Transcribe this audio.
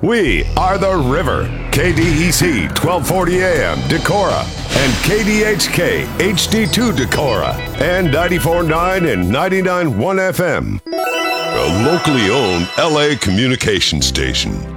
We are the River, KDEC 1240 AM Decorah, and KDHK HD2 Decorah, and 94.9 and 99.1 FM. A locally owned LA communication station.